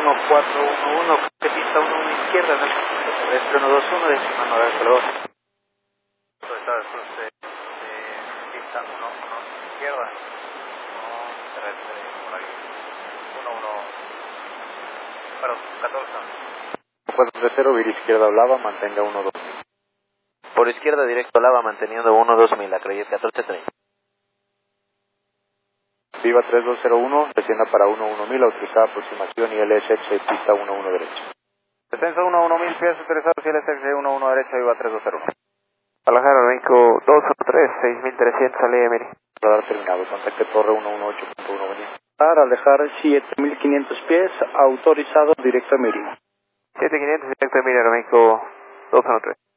1411, que pista 11 izquierda, en el terrestre 121, décima 9 color. Pista 11 izquierda, terrestre por ahí, 430, vira izquierda Olava, mantenga 12. Por izquierda directo Olava, manteniendo 12000, la Creyet 1430. Viva 3201, descienda para 11000, autorizada aproximación y LSX, pista 11 derecha. Descenso 11000 pies autorizados y LSX 11 derecha, Viva 3201. Guadalajara, México 213, 6300, salida Miri. Radar terminado, contacte torre 118.1 venir. Al dejar 7500 pies, autorizado directo a Miri. 7500 directo a Miri, México 213.